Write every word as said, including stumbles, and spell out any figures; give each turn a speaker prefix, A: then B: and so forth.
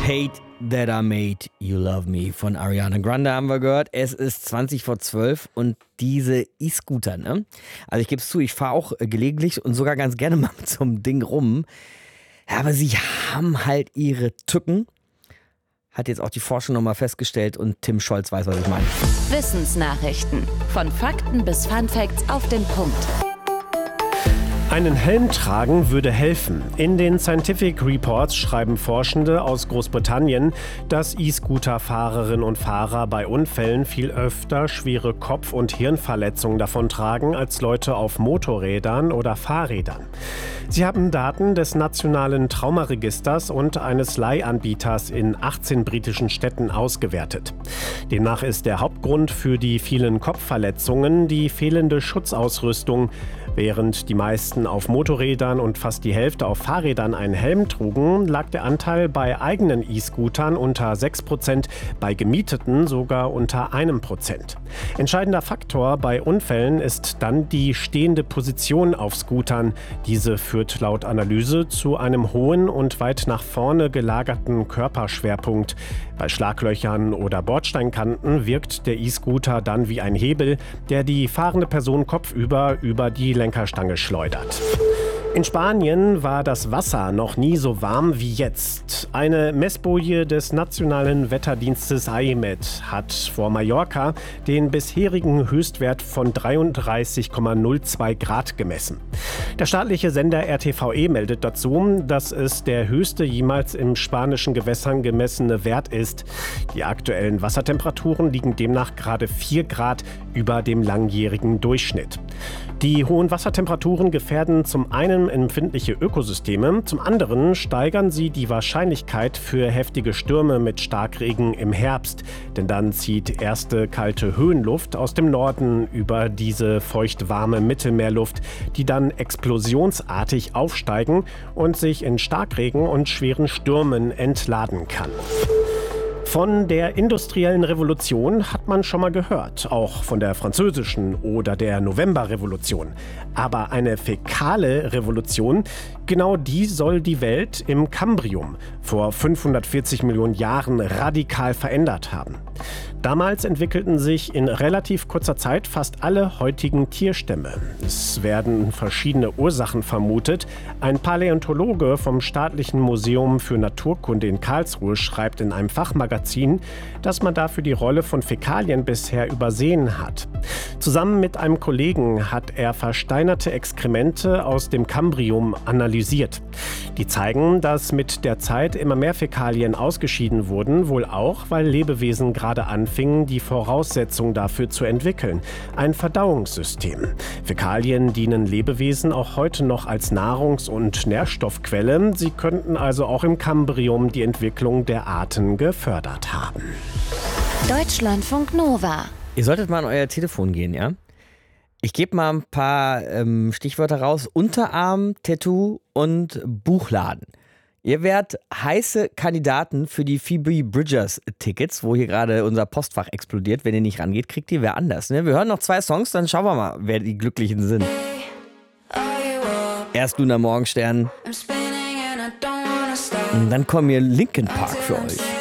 A: Hate That I Made You Love Me von Ariana Grande haben wir gehört. Es ist zwanzig vor zwölf und diese E-Scooter, ne? Also ich gebe es zu, ich fahre auch gelegentlich und sogar ganz gerne mal mit so einem Ding rum. Ja, aber sie haben halt ihre Tücken. Hat jetzt auch die Forschung nochmal festgestellt und Tim Scholz weiß, was ich meine.
B: Wissensnachrichten. Von Fakten bis Funfacts auf den Punkt.
C: Einen Helm tragen würde helfen. In den Scientific Reports schreiben Forschende aus Großbritannien, dass E-Scooter-Fahrerinnen und Fahrer bei Unfällen viel öfter schwere Kopf- und Hirnverletzungen davontragen als Leute auf Motorrädern oder Fahrrädern. Sie haben Daten des nationalen Traumaregisters und eines Leihanbieters in achtzehn britischen Städten ausgewertet. Demnach ist der Hauptgrund für die vielen Kopfverletzungen die fehlende Schutzausrüstung. Während die meisten auf Motorrädern und fast die Hälfte auf Fahrrädern einen Helm trugen, lag der Anteil bei eigenen E-Scootern unter sechs Prozent, bei gemieteten sogar unter einem Prozent. Entscheidender Faktor bei Unfällen ist dann die stehende Position auf Scootern. Diese führt laut Analyse zu einem hohen und weit nach vorne gelagerten Körperschwerpunkt. Bei Schlaglöchern oder Bordsteinkanten wirkt der E-Scooter dann wie ein Hebel, der die fahrende Person kopfüber über die Lenkerstange schleudert. In Spanien war das Wasser noch nie so warm wie jetzt. Eine Messboje des nationalen Wetterdienstes A E M E T hat vor Mallorca den bisherigen Höchstwert von dreiunddreißig Komma null zwei Grad gemessen. Der staatliche Sender R T V E meldet dazu, dass es der höchste jemals im spanischen Gewässern gemessene Wert ist. Die aktuellen Wassertemperaturen liegen demnach gerade vier Grad über dem langjährigen Durchschnitt. Die hohen Wassertemperaturen gefährden zum einen empfindliche Ökosysteme, zum anderen steigern sie die Wahrscheinlichkeit für heftige Stürme mit Starkregen im Herbst. Denn dann zieht erste kalte Höhenluft aus dem Norden über diese feuchtwarme Mittelmeerluft, die dann explosionsartig aufsteigen und sich in Starkregen und schweren Stürmen entladen kann. Von der industriellen Revolution hat man schon mal gehört, auch von der französischen oder der Novemberrevolution. Aber eine fäkale Revolution, genau die soll die Welt im Kambrium vor fünfhundertvierzig Millionen Jahren radikal verändert haben. Damals entwickelten sich in relativ kurzer Zeit fast alle heutigen Tierstämme. Es werden verschiedene Ursachen vermutet. Ein Paläontologe vom Staatlichen Museum für Naturkunde in Karlsruhe schreibt in einem Fachmagazin, dass man dafür die Rolle von Fäkalien bisher übersehen hat. Zusammen mit einem Kollegen hat er versteinerte Exkremente aus dem Kambrium analysiert. Die zeigen, dass mit der Zeit immer mehr Fäkalien ausgeschieden wurden, wohl auch, weil Lebewesen gerade anfingen, die Voraussetzungen dafür zu entwickeln. Ein Verdauungssystem. Fäkalien dienen Lebewesen auch heute noch als Nahrungs- und Nährstoffquelle. Sie könnten also auch im Kambrium die Entwicklung der Arten gefördert haben.
B: Deutschlandfunk Nova.
A: Ihr solltet mal an euer Telefon gehen, ja? Ich gebe mal ein paar ähm, Stichwörter raus. Unterarm, Tattoo und Buchladen. Ihr werdet heiße Kandidaten für die Phoebe Bridgers Tickets, wo hier gerade unser Postfach explodiert. Wenn ihr nicht rangeht, kriegt ihr wer anders. Ne? Wir hören noch zwei Songs, dann schauen wir mal, wer die Glücklichen sind. Erst Luna Morgenstern. Und dann kommen hier Linkin Park für euch.